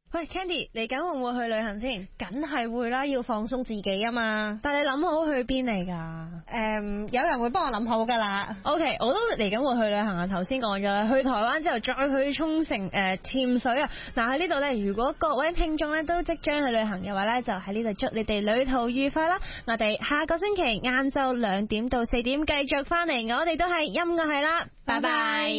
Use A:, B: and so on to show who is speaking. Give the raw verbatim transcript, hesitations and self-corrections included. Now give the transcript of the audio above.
A: 喂 Candy，嚟緊會唔會去旅行先？
B: 梗係會啦，要放鬆自己啊嘛。
A: 但係你諗好去邊嚟㗎？
B: 誒、嗯，有人會幫我諗好㗎啦。
A: OK， 我都嚟緊會去旅行啊。頭先講咗啦，去台灣之後再去沖繩誒潛水啊。嗱喺呢度呢，如果各位聽眾呢都即將去旅行嘅話呢，就喺呢度祝你哋旅途愉快啦。我哋下個星期晏晝兩點到四點繼續翻嚟，我哋都係音樂係啦，拜拜。